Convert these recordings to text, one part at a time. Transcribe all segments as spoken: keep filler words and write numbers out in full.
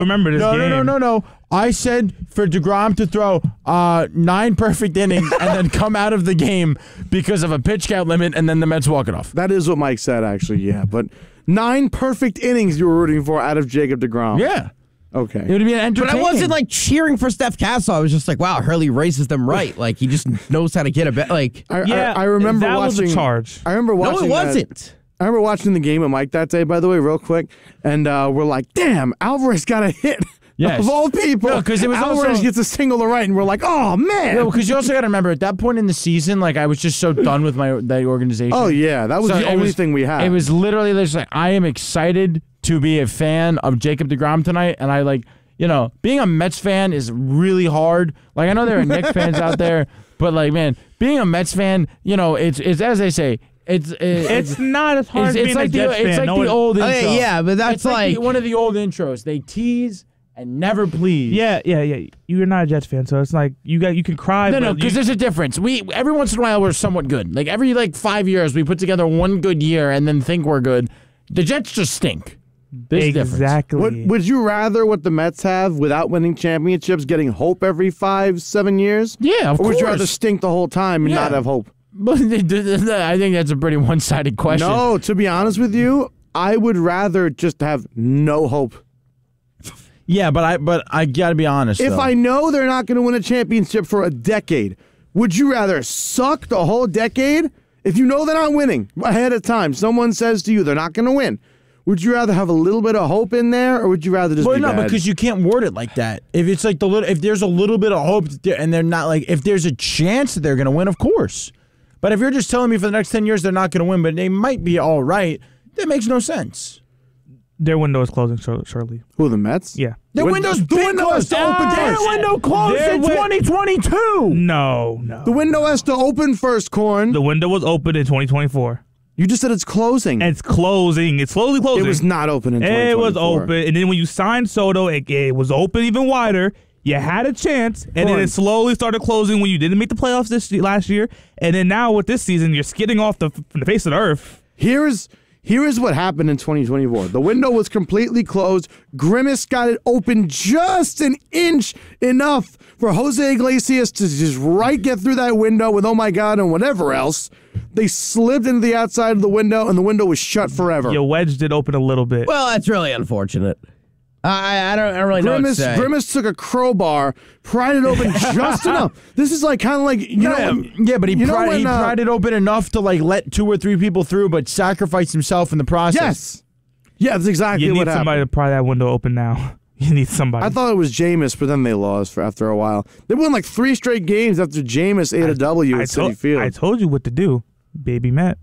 remember this no, game. No, no, no, no, no. I said for DeGrom to throw uh, nine perfect innings and then come out of the game because of a pitch count limit, and then the Mets walk it off. That is what Mike said, actually, yeah. But nine perfect innings you were rooting for out of Jacob deGrom. Yeah. Okay. It would be entertaining. But I wasn't like cheering for Steph Castle. I was just like, wow, Hurley raises them right. Like he just knows how to get a bet. Like I, yeah, I, I remember that watching. was a charge. I remember watching. no, it that- wasn't. I remember watching the game with Mike that day, by the way, real quick, and uh, we're like, damn, Alvarez got a hit. Yes. Of all people. No, 'cause it was Alvarez also- gets a single to right, and we're like, oh, man. No, because you also got to remember, at that point in the season, like, I was just so done with my that organization. Oh, yeah, that was So the it only was- thing we had. It was literally just like, I am excited to be a fan of Jacob deGrom tonight, and I, like, you know, being a Mets fan is really hard. Like, I know there are Knicks fans out there, but, like, man, being a Mets fan, you know, it's, it's as they say, It's it, It's not as hard it's, as it's being like a Jets the, fan. It's like no the one- old intro. Okay, yeah, but that's it's like, like- the, one of the old intros. They tease and never please. Yeah, yeah, yeah. You're not a Jets fan, so it's like you got you can cry. No, but no, because you- there's a difference. We every once in a while we're somewhat good. Like every like five years we put together one good year and then think we're good. The Jets just stink. There's a difference. exactly. What, would you rather what the Mets have without winning championships, getting hope every five, seven years? Yeah, of Or would course. you rather stink the whole time and Yeah. not have hope? But I think that's a pretty one-sided question. No, to be honest with you, I would rather just have no hope. Yeah, but I but I gotta be honest. If though. I know they're not going to win a championship for a decade, would you rather suck the whole decade? If you know they're not winning ahead of time, someone says to you they're not going to win, would you rather have a little bit of hope in there, or would you rather just Well, be no, bad? because you can't word it like that. If it's like the little, if there's a little bit of hope, that they're- and they're not like, if there's a chance that they're going to win, of course. But if you're just telling me for the next ten years they're not going to win, but they might be all right, that makes no sense. Their window is closing shor- shortly. Who, the Mets? Yeah. The Win- window's the been window has closed. to open Their first. window closed Their in win- twenty twenty-two. No, no. The window has to open first, Corn. The window was open in twenty twenty-four. You just said it's closing. And it's closing. It's slowly closing. it was not open in twenty It twenty-four. was open, and then when you signed Soto, it, it was open even wider. You had a chance, and then on. it slowly started closing when you didn't make the playoffs this last year, and then now with this season, you're skidding off the from the face of the earth. Here's here is what happened in twenty twenty-four. The window was completely closed. Grimace got it open just an inch, enough for Jose Iglesias to just right get through that window with oh my God and whatever else. They slipped into the outside of the window, and the window was shut forever. Your wedge did open a little bit. Well, that's really unfortunate. I I don't I don't really know what Grimace, to say. Grimace took a crowbar, pried it open just enough. This is like kind of like you know, Yeah, when- yeah, but he, you know pried, when, he uh, pried it open enough to like let two or three people through, but sacrificed himself in the process. Yes, yeah, that's exactly you need what somebody happened. to pry that window open now. You need somebody. I thought it was Jameis, but then they lost for after a while. They won like three straight games after Jameis ate a W I at City told- Field. I told you what to do, baby Matt.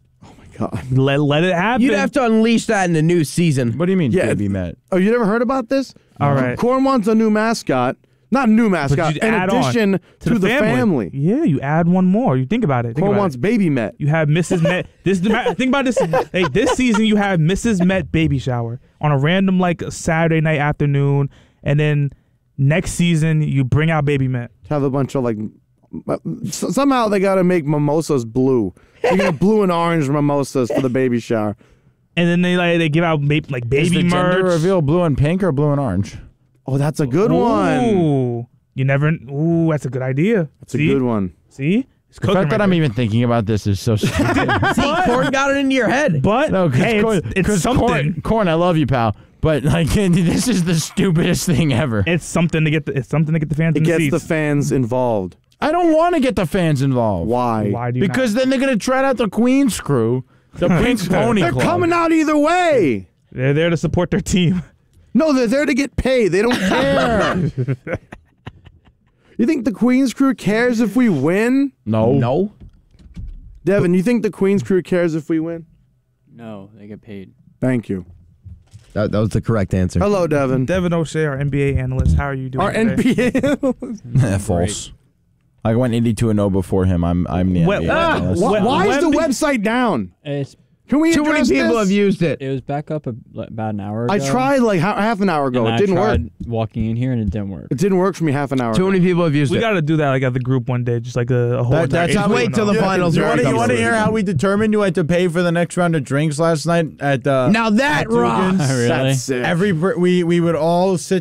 God. Let let it happen. You'd have to unleash that in the new season. What do you mean, Yeah. baby Matt? Oh, you never heard about this? All right. Corn wants a new mascot. Not a new mascot, you'd in add on addition to, the, family. Yeah, you add one more. You think about it. Think Corn about wants it. baby Met. You have Missus Met. This think about this. Hey, this season you have Missus Met baby shower on a random like Saturday night afternoon, and then next season you bring out baby Met. Have a bunch of like. s- Somehow they got to make mimosas blue. You're gonna blue and orange mimosas for the baby shower. And then they like they give out ba- like Is baby the merch. gender reveal blue and pink or blue and orange? Oh, that's a good one. Ooh, you never. Ooh, that's a good idea. That's a good one. See, it's The cooking fact that right I'm there. even thinking about this is so stupid. See, Corn got it into your head. But No, hey, because it's, it's corn, something. corn, I love you, pal. But like, this is the stupidest thing ever. It's something to get. The, it's something to get the fans It in the gets seats. the fans involved. I don't want to get the fans involved. Why? Why do you? Because not? then they're gonna try out the Queen's crew, the Prince Pony They're Club. coming out either way. they're there to support their team. No, they're there to get paid. They don't care. You think the Queen's crew cares if we win? No, No. Devin, you think the Queen's crew cares if we win? No, they get paid. Thank you. That, that was the correct answer. Hello, Devin. Devin O'Shea, our N B A analyst. How are you doing? Our today? N B A. false. I went eighty-two and oh before him. I'm I'm the What- N B A ah, analyst. Why, Wem- why is the Wemby- website down? It's Can we Too many address people this? have used it. It was back up a, like, about an hour ago. I tried like ha- half an hour ago. and It I didn't work. tried walking in here and it didn't work. It didn't work for me half an hour Too ago. many people have used We it. got to do that like at the group one day, just like a, a whole. That- entire that's how eight we- people Wait till the know. finals You round want to you comes want to around. hear how we determined you had to pay for the next round of drinks last night at uh, Now that at Dugan's? rocks. Really? That's sick. Every per- we we would all sit